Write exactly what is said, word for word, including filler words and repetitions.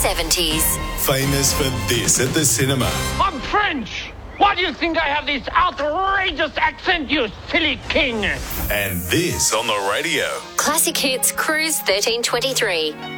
seventies. Famous for this at the cinema. I'm French. Why do you think I have this outrageous accent, you silly king? And this on the radio. Classic Hits Cruise thirteen twenty-three.